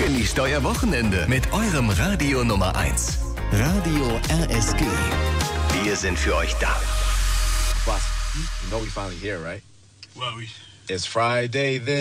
Genießt euer Wochenende mit eurem Radio Nummer 1. Radio RSG. Wir sind für euch da. Boss, you know we finally here, right? Well, It's Friday then.